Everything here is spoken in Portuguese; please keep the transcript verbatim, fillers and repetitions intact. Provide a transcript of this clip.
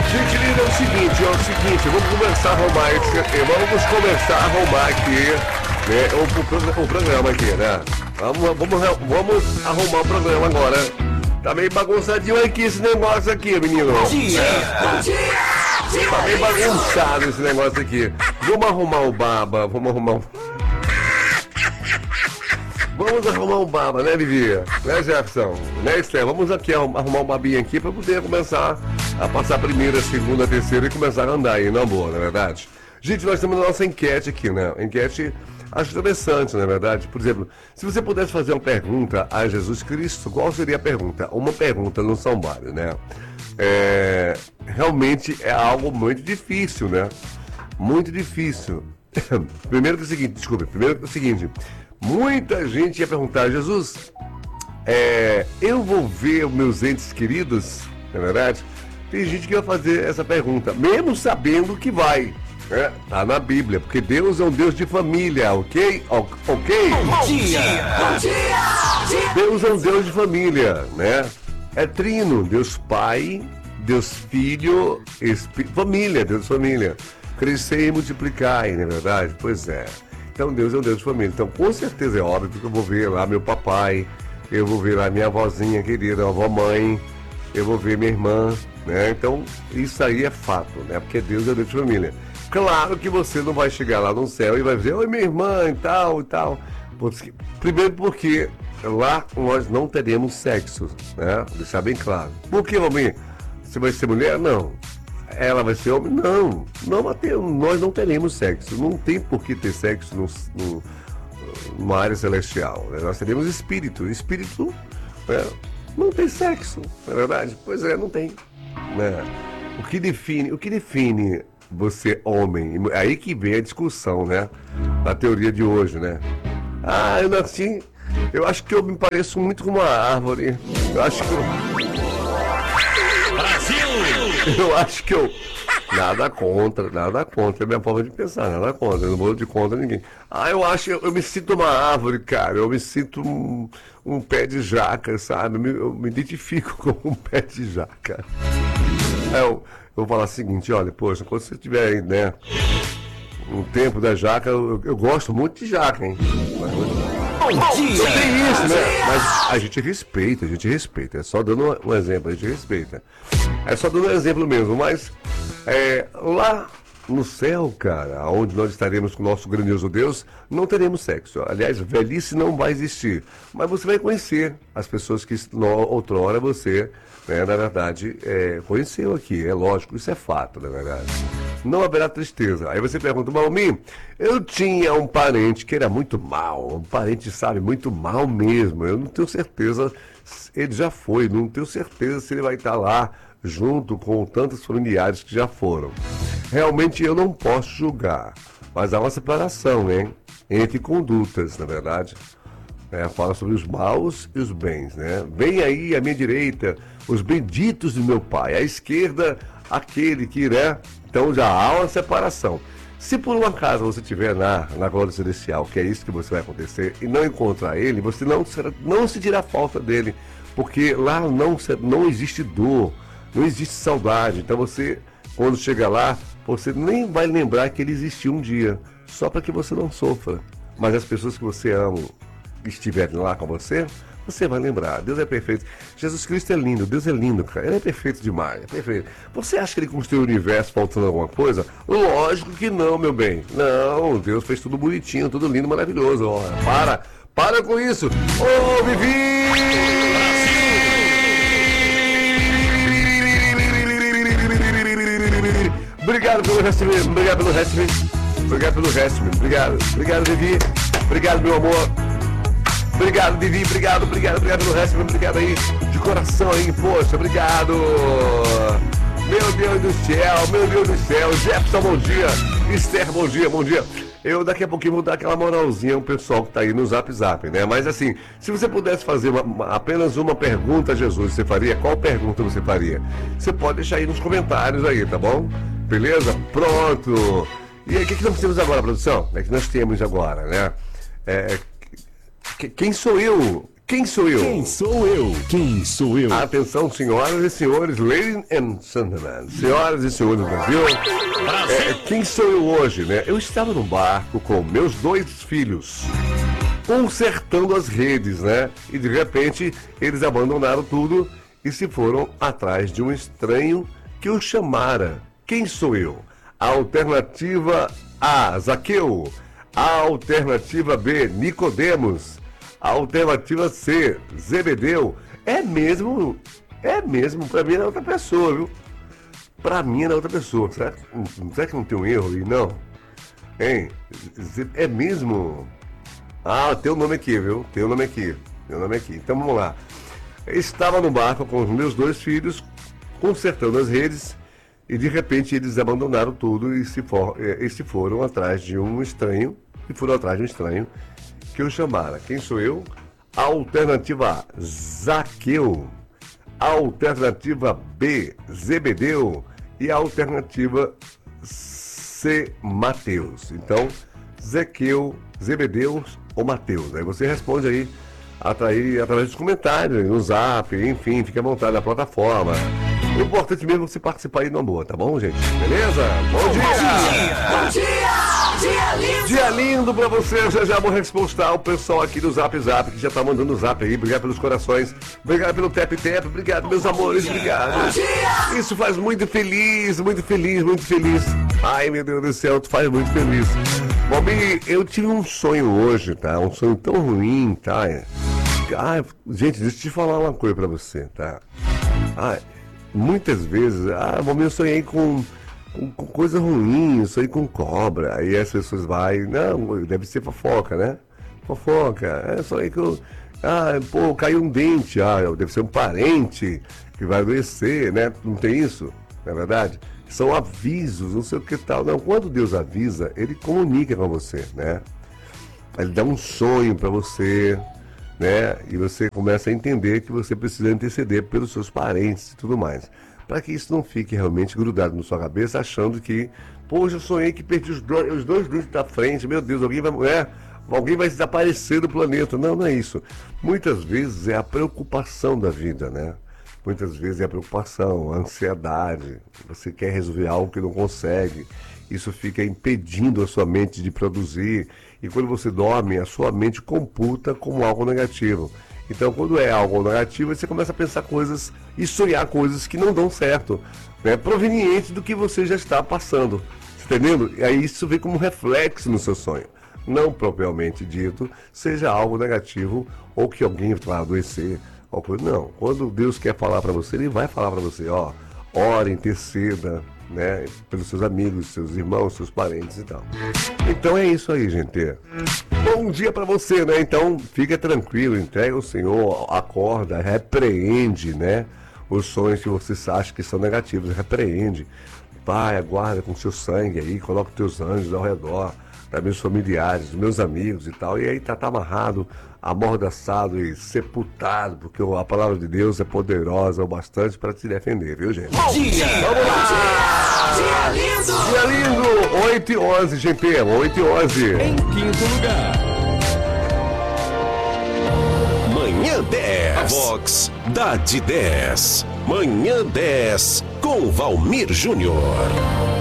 Gente linda, é o seguinte, é o seguinte, vamos começar a arrumar esse, vamos começar a arrumar aqui, né, o, o, o programa aqui, né? Vamos, vamos, vamos arrumar o programa agora. Tá meio bagunçadinho aqui esse negócio aqui, menino. Bom dia! É. Bom dia! Tá meio bagunçado esse negócio aqui. Vamos arrumar o baba, vamos arrumar o... Vamos arrumar um baba, né, Vivi? Né, Jefferson? Né, Esther? Vamos aqui arrumar um babinho aqui para poder começar a passar a primeira, segunda, terceira e começar a andar aí, na boa, não é verdade? Gente, nós temos a nossa enquete aqui, né? Enquete, acho interessante, não é verdade? Por exemplo, se você pudesse fazer uma pergunta a Jesus Cristo, qual seria a pergunta? Uma pergunta no São Mário, né? É, realmente é algo muito difícil, né? Muito difícil. Primeiro que é o seguinte, desculpa, primeiro que é o seguinte... Muita gente ia perguntar, Jesus, é, eu vou ver os meus entes queridos, não é verdade? Tem gente que vai fazer essa pergunta, mesmo sabendo que vai, né? Tá na Bíblia, porque Deus é um Deus de família, ok? O, ok? Bom dia! Bom dia! Deus é um Deus de família, né? É trino, Deus Pai, Deus Filho, Espírito, família, Deus família. Crescer e multiplicar, não é verdade? Pois é. Então Deus é um Deus de família. Então com certeza é óbvio que eu vou ver lá meu papai, eu vou ver lá minha avózinha querida, a avó mãe, eu vou ver minha irmã, né? Então isso aí é fato, né? Porque Deus é um Deus de família. Claro que você não vai chegar lá no céu e vai dizer, oi minha irmã e tal e tal. Primeiro porque lá nós não teremos sexo, né? Vou deixar bem claro. Por que, Rominho? Você vai ser mulher? Não. Ela vai ser homem? Não, não nós não teremos sexo. Não tem por que ter sexo no, no, numa área celestial, né? Nós teremos espírito. Espírito, né, não tem sexo, não é verdade? Pois é, não tem, né? O que define, o que define você homem? Aí que vem a discussão, né? A teoria de hoje, né? Ah, eu nasci, eu acho que eu me pareço muito com uma árvore. Eu acho que eu... Eu acho que eu... Nada contra, nada contra. É a minha forma de pensar, nada contra. Eu não vou de contra ninguém. Ah, eu acho, eu, eu me sinto uma árvore, cara. Eu me sinto um, um pé de jaca, sabe? Eu me, eu me identifico como um pé de jaca. É, eu, eu vou falar o seguinte, olha, poxa, quando você tiver aí, né, um tempo da jaca, eu, eu gosto muito de jaca, hein? Bom dia! Não tem isso, né? Mas a gente respeita, a gente respeita. É só dando um exemplo, a gente respeita. É só dando um exemplo mesmo, mas é, lá no céu, cara, onde nós estaremos com o nosso grandioso Deus, não teremos sexo. Aliás, velhice não vai existir. Mas você vai conhecer as pessoas que outrora você, né, na verdade, é, conheceu aqui. É lógico, isso é fato, na verdade. Não haverá tristeza. Aí você pergunta, Malmin, eu tinha um parente que era muito mal, um parente, sabe, muito mal mesmo. Eu não tenho certeza, ele já foi, não tenho certeza se ele vai estar lá junto com tantos familiares que já foram. Realmente eu não posso julgar, mas há uma separação, hein, entre condutas, na verdade. É, fala sobre os maus e os bens, né? Vem aí à minha direita os benditos do meu pai, à esquerda aquele que, né? Então já há uma separação. Se por um acaso você estiver na, na glória celestial, que é isso que você vai acontecer, e não encontrar ele, você não, será, não se dirá falta dele, porque lá não, não existe dor, não existe saudade. Então você, quando chega lá, você nem vai lembrar que ele existiu um dia, só para que você não sofra. Mas as pessoas que você ama estiverem lá com você, você vai lembrar. Deus é perfeito. Jesus Cristo é lindo, Deus é lindo, cara. Ele é perfeito demais, é perfeito. Você acha que ele construiu o universo faltando alguma coisa? Lógico que não, meu bem. Não, Deus fez tudo bonitinho, tudo lindo, maravilhoso. Ó, para, para com isso. Ô, oh, Vivi! Obrigado pelo resto, obrigado pelo resto, obrigado pelo resto, obrigado, obrigado, Vivi, obrigado, meu amor, obrigado, Vivi, obrigado, obrigado, obrigado pelo resto, obrigado aí, de coração aí, poxa, obrigado, meu Deus do céu, meu Deus do céu, Jefferson, bom dia, Esther, bom dia, bom dia. Eu daqui a pouquinho vou dar aquela moralzinha ao pessoal que tá aí no Zap Zap, né? Mas assim, se você pudesse fazer uma, uma, apenas uma pergunta a Jesus, você faria? Qual pergunta você faria? Você pode deixar aí nos comentários aí, tá bom? Beleza? Pronto! E aí, o que, que nós temos agora, produção? É que nós temos agora, né? É, que, quem sou eu? Quem sou eu? Quem sou eu? Quem sou eu? Atenção, senhoras e senhores, ladies and gentlemen, senhoras e senhores do Brasil. É, quem sou eu hoje, né? Eu estava no barco com meus dois filhos, consertando as redes, né? E de repente eles abandonaram tudo e se foram atrás de um estranho que os chamara. Quem sou eu? A alternativa A, Zaqueu. A alternativa B, Nicodemos. A alternativa C, Zebedeu. É mesmo, é mesmo, pra mim é outra pessoa, viu? Pra mim é outra pessoa. Será, será que não tem um erro aí? Não. Hein? É mesmo? Ah, tem o nome aqui, viu? Tem o nome aqui. Tem o nome aqui. Então vamos lá. Estava no barco com os meus dois filhos, consertando as redes, e de repente eles abandonaram tudo e se, for, e se foram atrás de um estranho, e foram atrás de um estranho que eu chamara. Quem sou eu? Alternativa A, Zaqueu. Alternativa B, Zebedeu. E a alternativa C, Mateus. Então, Zaqueu, Zebedeu ou Mateus. Aí você responde aí atrair, através dos comentários, no zap, enfim, fique à vontade na plataforma. O importante mesmo é você participar aí no amor, tá bom, gente? Beleza? Bom dia! Bom dia! Dia lindo! Dia lindo pra você, já já vou respostar o pessoal aqui do Zap Zap, que já tá mandando o zap aí, obrigado pelos corações, obrigado pelo tap tap, obrigado meus amores, obrigado. Bom dia! Isso faz muito feliz, muito feliz, muito feliz. Ai, meu Deus do céu, tu faz muito feliz. Bom, bem, eu tive um sonho hoje, tá? Um sonho tão ruim, tá? Ah, gente, deixa eu te falar uma coisa pra você, tá? Ah, muitas vezes, ah, bom, eu sonhei com, com, com coisa ruim, eu sonhei com cobra. Aí as pessoas vai, não, deve ser fofoca, né? Fofoca, é, sonhei que eu, ah, pô, caiu um dente, ah, deve ser um parente que vai adoecer, né? Não tem isso, não é verdade? São avisos, não sei o que tal. Não, quando Deus avisa, Ele comunica com você, né? Ele dá um sonho pra você, né? E você começa a entender que você precisa interceder pelos seus parentes e tudo mais. Para que isso não fique realmente grudado na sua cabeça, achando que, poxa, eu sonhei que perdi os dois, os dois dentes da frente, meu Deus, alguém vai, é, alguém vai desaparecer do planeta. Não, não é isso. Muitas vezes é a preocupação da vida, né? Muitas vezes é a preocupação, a ansiedade. Você quer resolver algo que não consegue. Isso fica impedindo a sua mente de produzir. E quando você dorme, a sua mente computa como algo negativo. Então, quando é algo negativo, você começa a pensar coisas e sonhar coisas que não dão certo, né? Proveniente do que você já está passando. Tá entendendo? E aí isso vem como reflexo no seu sonho. Não propriamente dito, seja algo negativo ou que alguém vai adoecer. Ou coisa. Não. Quando Deus quer falar para você, Ele vai falar para você, ó, ore, interceda, né, pelos seus amigos, seus irmãos, seus parentes e tal. Então é isso aí, gente. Bom dia pra você, né? Então fica tranquilo, entrega ao Senhor, acorda, repreende, né, os sonhos que você acha que são negativos, repreende. Pai, aguarda com seu sangue aí, coloca os teus anjos ao redor, para meus familiares, meus amigos e tal. E aí tá, tá amarrado, amordaçado e sepultado, porque a palavra de Deus é poderosa o bastante para te defender, viu, gente? Bom dia! Vamos lá! Dia lindo! Dia lindo! oito e onze, gente, oito e onze. Em quinto lugar. Manhã dez. Vox dá de dez. Manhã dez com Valmir Júnior.